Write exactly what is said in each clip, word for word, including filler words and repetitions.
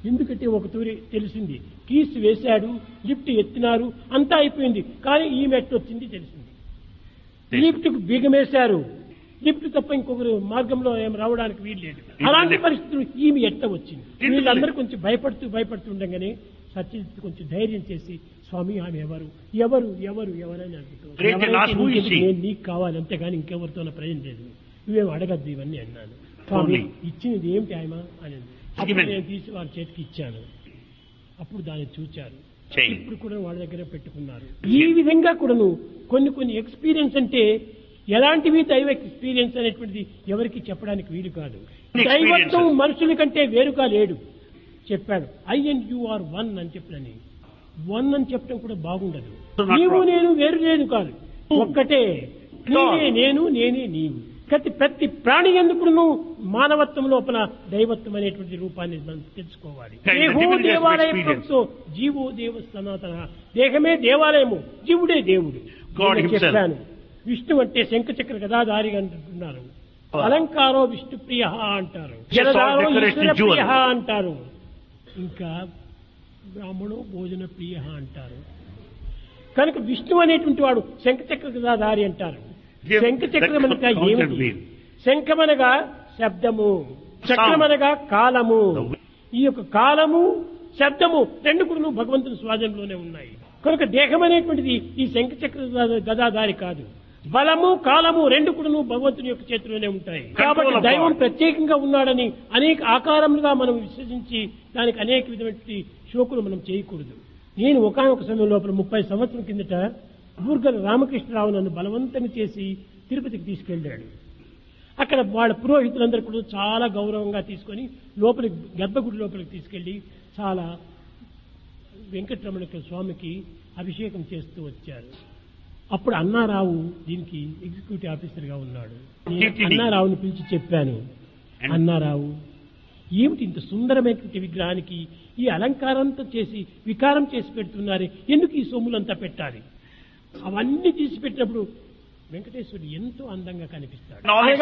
ఎందుకంటే ఒక తూరి తెలిసింది, కీస్ వేశాడు, లిఫ్ట్ ఎత్తినారు, అంతా అయిపోయింది. కానీ ఈ మెట్టు వచ్చింది తెలిసింది. లిఫ్ట్ కు బీగమేశారు, లిఫ్ట్ తప్ప ఇంకొకరు మార్గంలో ఏం రావడానికి వీలు లేదు. అలాంటి పరిస్థితులు ఈమె ఎట్ట వచ్చింది. వీళ్ళందరూ కొంచెం భయపడుతూ భయపడుతూ ఉండగానే సత్యజిత్ కొంచెం ధైర్యం చేసి, స్వామి ఆమె ఎవరు ఎవరు ఎవరు ఎవరని అడుగుతారు. నేను నీకు కావాలి అంతేగాని ఇంకెవరితో ప్రయోజనం లేదు, నువ్వేం అడగద్దు ఇవన్నీ అన్నాను. స్వామి ఇచ్చినది ఏమిటి ఆయమా అని అప్పుడు నేను తీసి వాళ్ళ చేతికి ఇచ్చాను. అప్పుడు దాన్ని చూచారు. ఇప్పుడు కూడా వాళ్ళ దగ్గర పెట్టుకున్నారు. ఈ విధంగా కూడాను కొన్ని కొన్ని ఎక్స్పీరియన్స్ అంటే ఎలాంటివి దైవ ఎక్స్పీరియన్స్ అనేటువంటిది ఎవరికి చెప్పడానికి వీలు కాదు. దైవత్వం మనుషుల కంటే వేరుగా లేడు చెప్పాడు. I and you are one అని చెప్పినని, వన్ అని చెప్పడం కూడా బాగుండదు. నీవు నేను వేరు లేదు కాదు, ఒక్కటే. నీవే నేను, నేనే నీవు. ప్రతి ప్రతి ప్రాణి ఎందుకు మానవత్వం లోపల దైవత్వం అనేటువంటి రూపాన్ని మనం తెలుసుకోవాలి. దేహో దేవాలయం, జీవో దేవ సనాతన. దేహమే దేవాలయము, జీవుడే దేవుడు చెప్పాను. విష్ణు అంటే శంఖచక్ర గదాధారి అంటున్నారు. అలంకారో విష్ణు ప్రియ అంటారు, జలధారో ఈశ్వర ప్రియ అంటారు, ఇంకా బ్రాహ్మణో భోజన ప్రియ అంటారు. కనుక విష్ణు అనేటువంటి వాడు శంఖచక్ర గదాధారి అంటారు. శంఖచక్రమనగా ఏమిటి? శంఖమనగా శబ్దము, చక్రమనగా కాలము. ఈ యొక్క కాలము శబ్దము రెండు కూడా భగవంతుని స్వాధీనంలోనే ఉన్నాయి. కనుక దేహం అనేటువంటిది ఈ శంఖచక్ర గదాధారి కాదు. బలము కాలము రెండు కూడా భగవంతుని యొక్క చేతిలోనే ఉంటాయి. కాబట్టి దైవం ప్రత్యేకంగా ఉన్నాడని అనేక ఆకారములుగా మనం విశ్వసించి దానికి అనేక విధమైన శోకులు మనం చేయకూడదు. నేను ఒకానొక సమయం లోపల ముప్పై సంవత్సరం కిందట బూర్గల రామకృష్ణరావు నన్ను బలవంతం చేసి తిరుపతికి తీసుకెళ్లాడు. అక్కడ వాళ్ళ పురోహితులందరూ కూడా చాలా గౌరవంగా తీసుకొని లోపలికి గర్భగుడి లోపలికి తీసుకెళ్లి చాలా వెంకటరమణ స్వామికి అభిషేకం చేస్తూ వచ్చారు. అప్పుడు అన్నారావు దీనికి ఎగ్జిక్యూటివ్ ఆఫీసర్ గా ఉన్నాడు. నేను అన్నారావుని పిలిచి చెప్పాను, అన్నారావు ఏమిటి ఇంత సుందరమైనటువంటి విగ్రహానికి ఈ అలంకారంతో చేసి వికారం చేసి పెడుతున్నారు, ఎందుకు ఈ సొమ్ములంతా పెట్టాలి? అవన్నీ తీసి పెట్టినప్పుడు వెంకటేశ్వరుడు ఎంతో అందంగా కనిపిస్తాడు.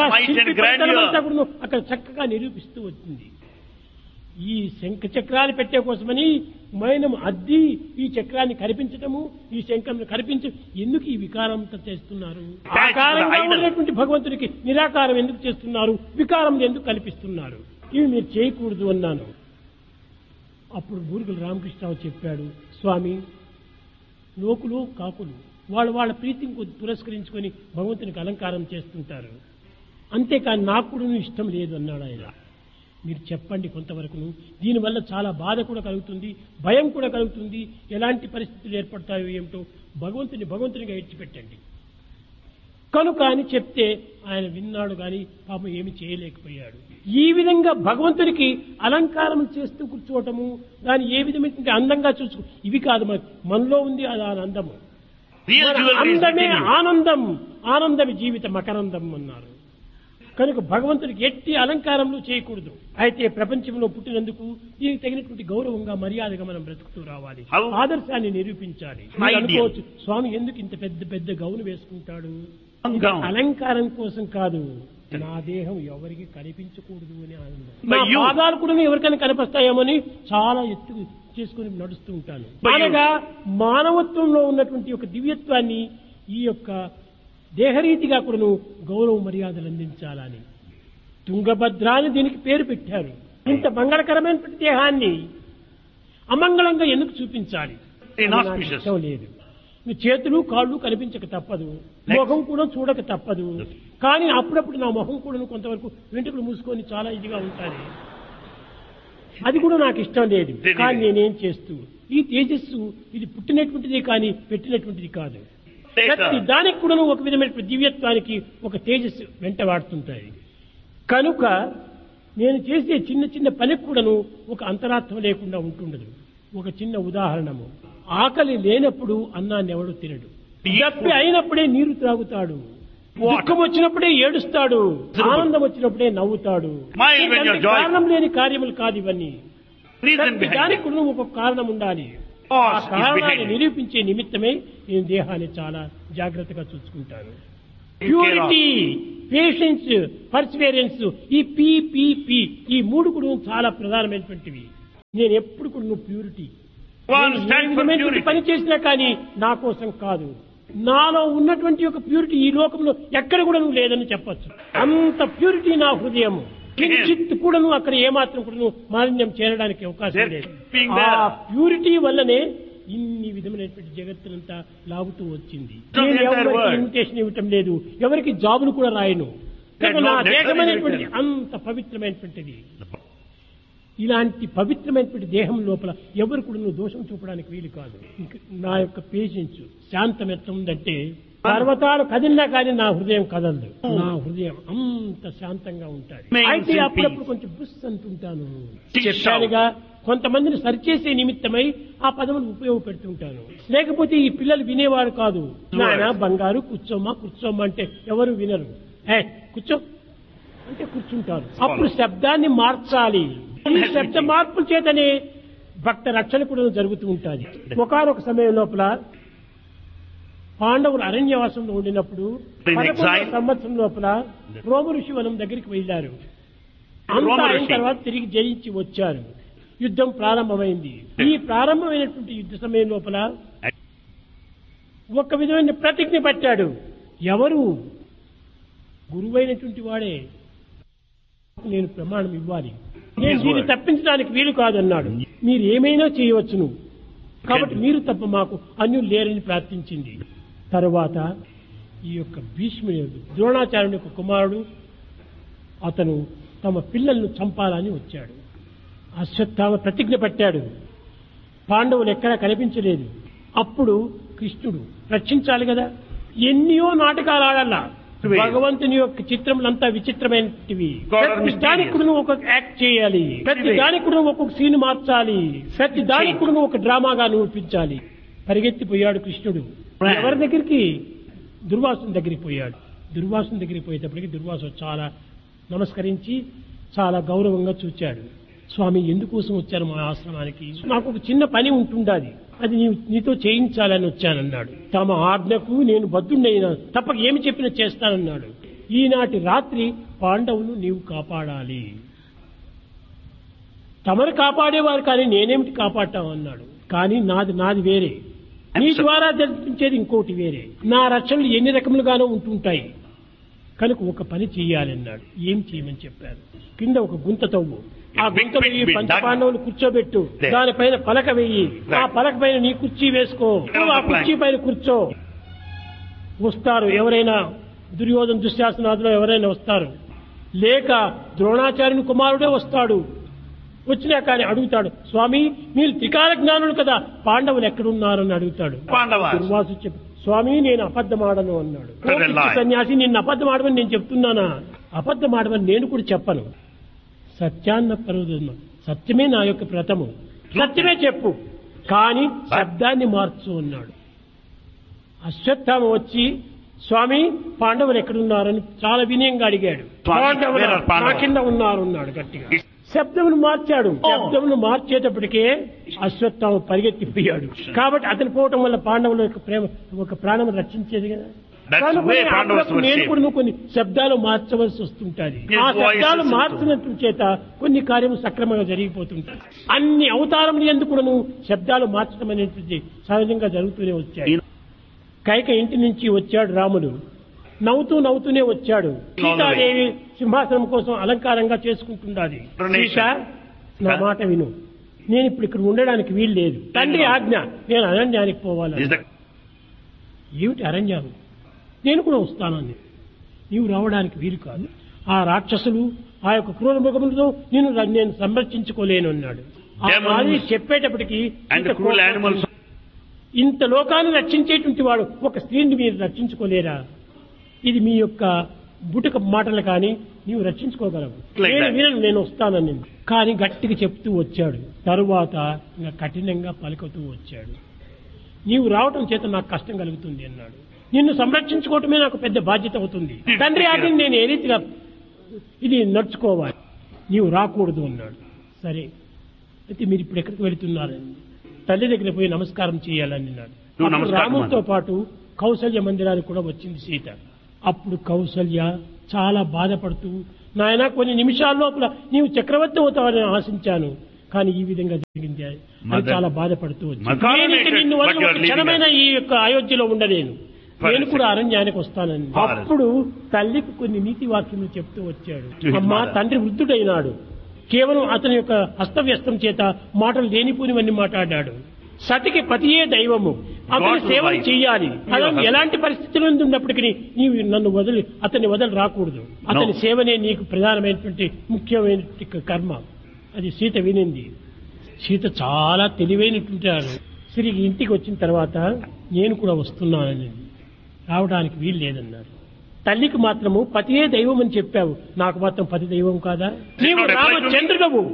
అక్కడ చక్కగా నిరూపిస్తూ వచ్చింది. ఈ శంఖ చక్రాలు పెట్టే కోసమని మైనం అద్ది ఈ చక్రాన్ని కనిపించటము, ఈ శంఖంను కనిపించ ఎందుకు ఈ వికారంతో చేస్తున్నారు? ఆకారంగా ఉన్నటువంటి భగవంతుడికి నిరాకారం ఎందుకు చేస్తున్నారు? వికారం ఎందుకు కల్పిస్తున్నారు? ఇవి మీరు చేయకూడదు అన్నాను. అప్పుడు బూర్గుల రామకృష్ణరావు చెప్పాడు, స్వామి లోకులు కాకులు వాళ్ళు వాళ్ళ ప్రీతిని కొద్ది పురస్కరించుకొని భగవంతునికి అలంకారం చేస్తుంటారు, అంతేకాని నాకు కూడా ఇష్టం లేదు అన్నాడు ఆయన. మీరు చెప్పండి కొంతవరకును. దీనివల్ల చాలా బాధ కూడా కలుగుతుంది, భయం కూడా కలుగుతుంది. ఎలాంటి పరిస్థితులు ఏర్పడతాయో ఏమిటో భగవంతుని భగవంతునిగా ఇచ్చిపెట్టండి కనుక అని చెప్తే ఆయన విన్నాడు కానీ పాపం ఏమి చేయలేకపోయాడు. ఈ విధంగా భగవంతునికి అలంకారం చేస్తూ కూర్చోవటము, దాన్ని ఏ విధమైన అందంగా చూసుకో, ఇవి కాదు మనకు, మనలో ఉంది అది ఆనందము. అందమే ఆనందం, ఆనందమే జీవిత మకరందం అన్నారు. కనుక భగవంతునికి ఎట్టి అలంకారంలో చేయకూడదు. అయితే ప్రపంచంలో పుట్టినందుకు దీనికి తగినటువంటి గౌరవంగా మర్యాదగా మనం బ్రతుకుతూ రావాలి, ఆదర్శాన్ని నిరూపించాలి. అనుకోవచ్చు, స్వామి ఎందుకు ఇంత పెద్ద పెద్ద గౌను వేసుకుంటాడు? అలంకారం కోసం కాదు, నా దేహం ఎవరికి కనిపించకూడదు అని ఆనందం. నా పాదాలు కూడా ఎవరికైనా కనిపిస్తాయేమని చాలా ఎత్తు చేసుకుని నడుస్తూ ఉంటాను. అనగా మానవత్వంలో ఉన్నటువంటి ఒక దివ్యత్వాన్ని ఈ యొక్క దేహరీతిగా కూడాను గౌరవ మర్యాదలు అందించాలని తుంగభద్ర అని దీనికి పేరు పెట్టారు. ఇంత మంగళకరమైనటువంటి దేహాన్ని అమంగళంగా ఎందుకు చూపించాలి? ఇష్టం లేదు. చేతులు కాళ్ళు కనిపించక తప్పదు, ముఖం కూడా చూడక తప్పదు. కానీ అప్పుడప్పుడు నా ముఖం కూడా కొంతవరకు వెంట్రుకలు మూసుకొని చాలా ఇదిగా ఉంటాయి, అది కూడా నాకు ఇష్టం లేదు. కానీ నేనేం చేస్తూ ఈ తేజస్సు ఇది పుట్టినటువంటిది కానీ పెట్టినటువంటిది కాదు. ప్రతి దానికి కూడా ఒక విధమైన దివ్యత్వానికి ఒక తేజస్సు వెంట వాడుతుంటాయి. కనుక నేను చేసే చిన్న చిన్న పనికి కూడాను ఒక అంతరార్థం లేకుండా ఉంటుండదు. ఒక చిన్న ఉదాహరణము, ఆకలి లేనప్పుడు అన్నాన్ని ఎవడు తినడు, దప్పి అయినప్పుడే నీరు త్రాగుతాడు, దుఃఖం వచ్చినప్పుడే ఏడుస్తాడు, ఆనందం వచ్చినప్పుడే నవ్వుతాడు. కారణం లేని కార్యములు కాదు ఇవన్నీ. దానికి కూడా ఒక కారణం ఉండాలి. ఆ కారణాన్ని నిరూపించే నిమిత్తమే నేను దేహాన్ని చాలా జాగ్రత్తగా చూసుకుంటాను. ప్యూరిటీ, పేషెన్స్, పర్సివేరెన్స్, ఈ పి పి పి ఈ మూడు కూడా చాలా ప్రధానమైనటువంటివి. నేను ఎప్పుడు కూడా నువ్వు purity One stand for purity. పని చేసినా కానీ నా కోసం కాదు, నాలో ఉన్నటువంటి ఒక ప్యూరిటీ ఈ లోకంలో ఎక్కడ కూడా నువ్వు లేదని చెప్పొచ్చు. అంత ప్యూరిటీ నా హృదయం. కించిత్ కూడా నువ్వు అక్కడ ఏమాత్రం కూడా నువ్వు మాలిన్యం చేరడానికి అవకాశం లేదు. ఆ ప్యూరిటీ వల్లనే ఇన్ని విధమైనటువంటి జగత్తునంతా లాగుతూ వచ్చింది. నేను ఎవరికి ఇన్విటేషన్ ఇవ్వటం లేదు, ఎవరికి జాబులు కూడా రాయను. నా దేహమైనటువంటి అంత పవిత్రమైనటువంటిది. ఇలాంటి పవిత్రమైనటువంటి దేహం లోపల ఎవరు కూడా నువ్వు దోషం చూపడానికి వీలు కాదు. నా యొక్క పేషెన్స్ శాంతం ఎట్లా ఉందంటే పర్వతాలు కదిలినా కానీ నా హృదయం కదలదు. నా హృదయం అంత శాంతంగా ఉంటుంది. అయితే అప్పుడప్పుడు కొంచెం బుస్ అంటుంటాను. చెప్పానుగా, కొంతమందిని సరిచేసే నిమిత్తమై ఆ పదములు ఉపయోగపెడుతుంటాను. లేకపోతే ఈ పిల్లలు వినేవారు కాదు. నాయన బంగారు కూర్చోమ్మా కూర్చోమ్మా అంటే ఎవరు వినరు. ఏ కూర్చో అంటే కూర్చుంటారు. అప్పుడు శబ్దాన్ని మార్చాలి. ఈ శబ్ద మార్పుల చేతనే భక్త రక్షణ కూడా జరుగుతూ ఉంటుంది. ఒకనొక సమయం లోపల పాండవులు అరణ్యవాసంలో ఉండినప్పుడు పదకొండవ సంవత్సరం లోపల రోమ ఋషి వనం దగ్గరికి వెళ్లారు. అంతా అయిన తర్వాత తిరిగి జయించి వచ్చారు. యుద్ధం ప్రారంభమైంది. ఈ ప్రారంభమైనటువంటి యుద్ధ సమయం లోపల ఒక విధమైన ప్రతిజ్ఞ పట్టాడు. ఎవరు? గురువైనటువంటి వాడే నేను ప్రమాణం ఇవ్వాలి, నేను దీన్ని తప్పించడానికి వీలు కాదన్నాడు. మీరు ఏమైనా చేయవచ్చును, కాబట్టి మీరు తప్ప మాకు అన్యులు లేరని ప్రార్థించింది. తరువాత ఈ యొక్క భీష్ముని ద్రోణాచార్యుని యొక్క కుమారుడు అతను తమ పిల్లలను చంపాలని వచ్చాడు. అశ్వత్థామ ప్రతిజ్ఞ పట్టాడు. పాండవులు ఎక్కడా కనిపించలేదు. అప్పుడు కృష్ణుడు రక్షించాలి కదా, ఎన్నో నాటకాలు ఆడాల. భగవంతుని యొక్క చిత్రములంతా విచిత్రమైనవి. ప్రతి దానికి కూడా నువ్వు ఒక యాక్ట్ చేయాలి, ప్రతి దానికి కూడా ఒక్కొక్క సీన్ మార్చాలి, ప్రతి దానికి కూడా నువ్వు ఒక డ్రామాగా నిరూపించాలి. పరిగెత్తిపోయాడు కృష్ణుడు. ఎవరి దగ్గరికి? దుర్వాసుని దగ్గరికి పోయాడు. దుర్వాసుని దగ్గరికి పోయేటప్పటికి దుర్వాసు చాలా నమస్కరించి చాలా గౌరవంగా చూచాడు. స్వామి, ఎందుకోసం వచ్చారు మా ఆశ్రమానికి? నాకు ఒక చిన్న పని ఉంటుండాది, అది నీ నీతో చేయించాలని వచ్చానన్నాడు. తమ ఆజ్ఞకు నేను బద్ధుడైనా తప్పక ఏమి చెప్పినా చేస్తానన్నాడు. ఈనాటి రాత్రి పాండవులు నీవు కాపాడాలి. తమను కాపాడేవారు కానీ నేనేమిటి కాపాడతాం అన్నాడు. కానీ నాది నాది వేరే, నీ ద్వారా జరిపించేది ఇంకోటి వేరే. నా రక్షణలు ఎన్ని రకములుగానో ఉంటుంటాయి కనుక ఒక పని చెయ్యాలన్నాడు. ఏం చేయమని చెప్పారు? కింద ఒక గుంత తవ్వు, ఆ గుంతలో ఈ పంచపాండవులు కూర్చోబెట్టు, దానిపైన పలక వెయ్యి, ఆ పలక పైన నీ కుర్చీ వేసుకో, ఆ కుర్చీ పైన కూర్చో. వస్తారు ఎవరైనా, దుర్యోధన దుశ్శాసనాదులో ఎవరైనా వస్తారు, లేక ద్రోణాచార్యుని కుమారుడే వస్తాడు. వచ్చినా కానీ అడుగుతాడు, స్వామి మీరు త్రికాల జ్ఞానులు కదా, పాండవులు ఎక్కడున్నారని అడుగుతాడు. దుర్వాసు చెప్పి, స్వామి నేను అబద్ధం ఆడను అన్నాడు. సన్యాసి, నిన్ను అబద్ధం ఆడమని నేను చెప్తున్నానా? అబద్ధం ఆడమని నేను కూడా చెప్పను. సత్యాన్న పర్వతం, సత్యమే నా యొక్క ప్రథము, సత్యమే చెప్పు, కానీ శబ్దాన్ని మార్చు అన్నాడు. అశ్వత్థామ వచ్చి, స్వామి పాండవులు ఎక్కడున్నారని చాలా వినయంగా అడిగాడు. పాండవులు నా కింద ఉన్నారు అన్నాడు గట్టిగా. శబ్దమును మార్చాడు. శబ్దమును మార్చేటప్పటికే అశ్వత్థామ పరిగెత్తిపోయాడు. కాబట్టి అతను పోవటం వల్ల పాండవుల యొక్క ప్రేమ ఒక ప్రాణం రక్షించేది కదా. నేను కూడా నువ్వు కొన్ని శబ్దాలు మార్చవలసి వస్తుంటాయి. ఆ శబ్దాలు మార్చినట్టు చేత కొన్ని కార్యము సక్రమంగా జరిగిపోతుంటాయి. అన్ని అవతారములు ఎందుకు కూడా నువ్వు శబ్దాలు మార్చడం అనేటువంటి సహజంగా జరుగుతూనే వచ్చాయి. కైక ఇంటి నుంచి వచ్చాడు రాముడు, నవ్వుతూ నవ్వుతూనే వచ్చాడు. సీతాదేవి సింహాసనం కోసం అలంకారంగా చేసుకుంటున్నది. సీత, నా మాట విను, నేను ఇప్పుడు ఇక్కడ ఉండడానికి వీలు లేదు, తండ్రి ఆజ్ఞ, నేను అరణ్యానికి పోవాలి. ఏమిటి అరణ్యాలు? నేను కూడా వస్తానని. నీవు రావడానికి వీలు కాదు, ఆ రాక్షసులు ఆ యొక్క క్రూర మృగములతో నేను నేను సంరక్షించుకోలేను అన్నాడు. అది చెప్పేటప్పటికి ఇంత లోకాన్ని రక్షించేటువంటి వాడు ఒక స్త్రీని మీరు రక్షించుకోలేరా? ఇది మీ యొక్క బుటక మాటలు కానీ నీవు రక్షించుకోగలవు. నేను వినను, నేను వస్తానని కానీ గట్టిగా చెప్తూ వచ్చాడు. తరువాత ఇంకా కఠినంగా పలుకుతూ వచ్చాడు. నీవు రావటం చేత నాకు కష్టం కలుగుతుంది అన్నాడు. నిన్ను సంరక్షించుకోవటమే నాకు పెద్ద బాధ్యత అవుతుంది. తండ్రి ఆజ్ఞని నేను ఏ రీతిగా ఇది నడుచుకోవాలి, నీవు రాకూడదు అన్నాడు. సరే అయితే మీరు ఇప్పుడు ఎక్కడికి వెళుతున్నారని, తల్లి దగ్గర పోయి నమస్కారం చేయాలని అన్నాడు. రాముడితో పాటు కౌసల్య మందిరానికి కూడా వచ్చింది సీత. అప్పుడు కౌసల్య చాలా బాధపడుతూ, నాయన కొన్ని నిమిషాల లోపల నీవు చక్రవర్తి అవుతావని ఆశించాను, కానీ ఈ విధంగా జరిగింది అని Mother- చాలా బాధపడుతూ వచ్చి Mother నేను ఇక నిన్ను but వదిలి you are ఒక leaving క్షణమైన ఈ యొక్క అయోధ్యలో ఉండలేను, For a నేను కూడా second. అరణ్యానికి వస్తానని. For a అప్పుడు తల్లికి కొన్ని నీతి వాక్యములు చెప్తూ వచ్చాడు. To his అమ్మా, mother. తండ్రి వృద్ధుడైనాడు, కేవలం అతని యొక్క హస్తవ్యస్తం చేత మాటలు లేనిపోనివన్నీ మాట్లాడాడు. సతికి పతియే దైవము, అతని God సేవలు provides. చేయాలి. అతను husband. ఎలాంటి పరిస్థితుల్లో ఉన్నప్పటికీ నీవు నన్ను వదిలి అతన్ని వదిలి రాకూడదు. అతని సేవనే నీకు ప్రధానమైనటువంటి ముఖ్యమైనటువంటి కర్మ. అది సీత వినింది. సీత చాలా తెలివైనటువంటి ఆమె. తిరిగి ఇంటికి వచ్చిన తర్వాత నేను కూడా వస్తున్నానని, రావడానికి వీలు లేదన్నారు. తల్లికి మాత్రము పతియే దైవం అని చెప్పావు, నాకు మాత్రం పతి దైవం కాదా? నీవు రామచంద్రుడవు,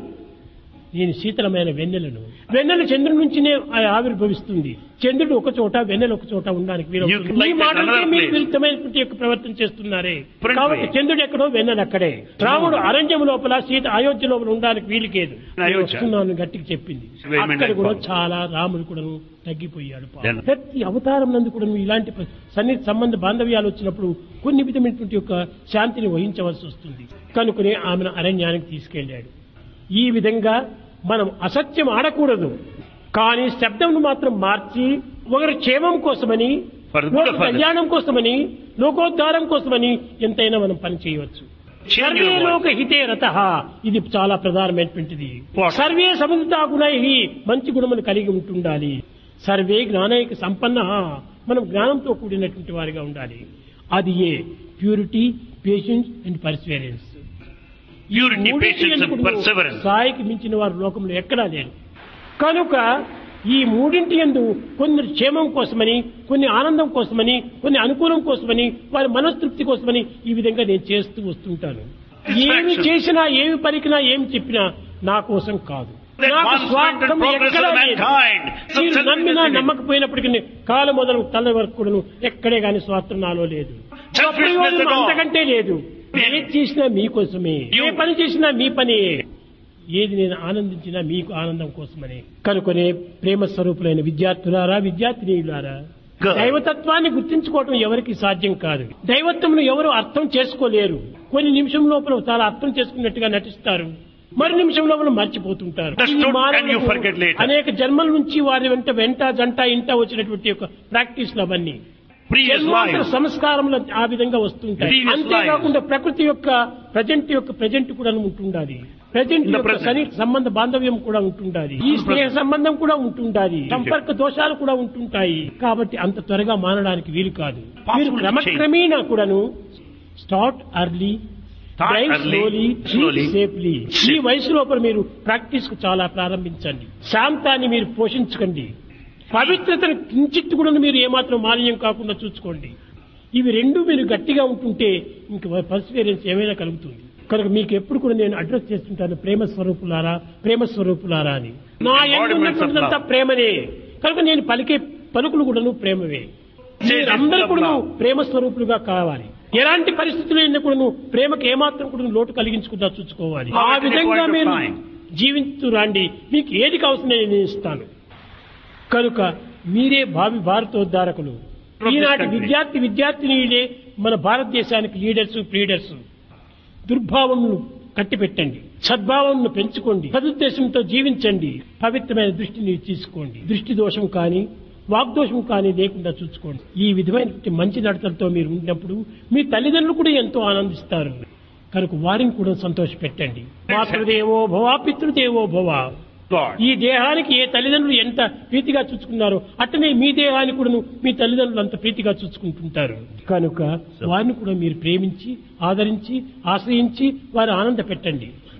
నేను శీతలమైన వెన్నెలను. వెన్నెల చంద్రుడి నుంచినే ఆవిర్భవిస్తుంది. చంద్రుడు ఒక చోట, వెన్నెల ఒక చోట ఉండడానికి వీలవుతుంది. You like ఈ మాటలకే another మీరు place. విరుద్ధమైనటువంటి యొక్క ప్రవర్తన చేస్తున్నారే. Front కాబట్టి way. చంద్రుడు ఎక్కడో, వెన్నెల అక్కడే. రాముడు అరణ్యం లోపల, సీత అయోధ్య లోపల ఉండడానికి వీలుకేదు. అయోధ్య. వస్తున్నాను గట్టిగా చెప్పింది. Very అక్కడ many కూడా times. చాలా రాముడు కూడా తగ్గిపోయాడు. పాపం. Then- ప్రతి అవతారం నందు కూడా ఇలాంటి ప- సన్నిహిత సంబంధ బాంధవ్యాలు వచ్చినప్పుడు కొన్ని విధమైనటువంటి యొక్క శాంతిని వహించవలసి వస్తుంది. కనుకనే ఆమెను అరణ్యానికి తీసుకెళ్లాడు. ఈ విధంగా మనం అసత్యం ఆడకూడదు, కానీ శబ్దంను మాత్రం మార్చి ఒకరి క్షేమం కోసమని, For the good లోక of others. కళ్యాణం కోసమని, లోకోద్ధారం కోసమని ఎంతైనా మనం పని చేయవచ్చు. Change your survey voice. లోక హితే రతః, ఇది చాలా ప్రధానమైనటువంటిది. What? సర్వే సముదితా గుణై, మంచి గుణములు కలిగి ఉంటుండాలి. సర్వే జ్ఞానైక సంపన్న, మనం జ్ఞానంతో కూడినటువంటి వారిగా ఉండాలి. అది ఏ purity, patience and Perseverance. Purity, మూడింటి patience and యందు perseverance. సాయికి మించిన వారు లోకంలో ఎక్కడా లేరు. కనుక ఈ మూడింటి యందు కొన్ని క్షేమం కోసమని, కొన్ని ఆనందం కోసమని, కొన్ని అనుకూలం కోసమని, వారి మనస్తృప్తి కోసమని ఈ విధంగా నేను చేస్తూ వస్తుంటాను. ఏమి చేసినా, ఏమి పలికినా, ఏమి చెప్పినా నా కోసం కాదు. That నాకు one స్వార్థం strength and progress ఎక్కడా of లేదు. mankind. మీరు Success నమ్మినా is in it. నమ్మకపోయినప్పటికీ కాలు మొదలు తల వరకు కూడాను ఎక్కడే గాని స్వార్థం నాలో లేదు. Selfishness ప్రయోజనం at all. అంతకంటే లేదు. ఏది చేసినా మీకోసమే, ఏ You- పని చేసినా మీ పని, ఏది నేను ఆనందించినా మీకు ఆనందం కోసమనే. కనుకొనే ప్రేమ స్వరూపులైన విద్యార్థులారా, విద్యార్థినీయులారా, Good. దైవతత్వాన్ని గుర్తించుకోవటం ఎవరికి సాధ్యం కాదు. దైవత్వమును ఎవరు అర్థం చేసుకోలేరు. కొన్ని నిమిషం లోపల చాలా అర్థం చేసుకున్నట్టుగా నటిస్తారు, మరి నిమిషం లోపల మర్చిపోతుంటారు. Understood ఇది మానవులకు and you forget later. అనేక జన్మల నుంచి వారి వెంట వెంట జంట ఇంట వచ్చినటువంటి యొక్క ప్రాక్టీస్లు అవన్నీ. Previous జన్మాంతర lives. సంస్కారములు ఆ విధంగా వస్తుంటాయి. Previous అంతేకాకుండా ప్రకృతి యొక్క ప్రజెంట్ యొక్క ప్రజెంట్ కూడా ఉంటుండాలి. ప్రజెంట్ In the యొక్క present. సన్నిహిత సంబంధ బాంధవ్యం కూడా ఉంటుండాలి. ఈ స్నేహ సంబంధం కూడా ఉంటుండాలి. సంపర్క దోషాలు కూడా ఉంటుంటాయి. కాబట్టి అంత త్వరగా మానడానికి వీలు కాదు. Possible మీరు to క్రమక్రమేణా కూడాను start early, Start drive early, slowly, slowly, safely. ఈ safe. వయసు లోపల మీరు ప్రాక్టీస్ కు చాలా ప్రారంభించండి. శాంతాన్ని మీరు పోషించకండి. పవిత్రతను కించిత్తు కూడా మీరు ఏమాత్రం మాలిన్యం కాకుండా చూసుకోండి. ఇవి రెండు మీరు గట్టిగా ఉంటుంటే ఇంక పర్సివరెన్స్ ఏమైనా కలుగుతుంది. కనుక మీకు ఎప్పుడు కూడా నేను అడ్రస్ చేస్తుంటాను, ప్రేమ స్వరూపులారా, ప్రేమ స్వరూపులారా అని. నా యందు ఉన్నటువంటిదంతా ప్రేమనే. కనుక నేను పలికే పలుకులు కూడాను ప్రేమవే. మీరందరూ కూడా ప్రేమ స్వరూపులుగా కావాలి. ఎలాంటి పరిస్థితుల్లో కూడా ప్రేమకు ఏమాత్రం కూడా లోటు కలిగించకుండా చూసుకోవాలి. ఆ విధంగా మీరు జీవించు రండి. మీకు ఏది కావాల్సిన నేను ఇస్తాను. కనుక మీరే భావి భారతోద్ధారకులు. ఈనాటి విద్యార్థి విద్యార్థినీలే మన భారతదేశానికి లీడర్స్, ప్లీడర్స్. దుర్భావమును కట్టిపెట్టండి, సద్భావమును పెంచుకోండి, సదుద్దేశంతో జీవించండి. పవిత్రమైన దృష్టిని తీసుకోండి. దృష్టి దోషం కానీ, వాగ్దోషం కానీ లేకుండా చూసుకోండి. ఈ విధమైన మంచి నడతలతో మీరు ఉన్నప్పుడు మీ తల్లిదండ్రులు కూడా ఎంతో ఆనందిస్తారు. కనుక వారిని కూడా సంతోష పెట్టండి. మాతృదేవో భవ, పితృదేవో భవ. God. ఈ దేహానికి ఏ తల్లిదండ్రులు ఎంత ప్రీతిగా చూసుకున్నారో అట్టనే మీ దేహాన్ని కూడా మీ తల్లిదండ్రులు అంత ప్రీతిగా చూసుకుంటుంటారు. కనుక వారిని కూడా మీరు ప్రేమించి, ఆదరించి, ఆశ్రయించి వారు ఆనంద పెట్టండి.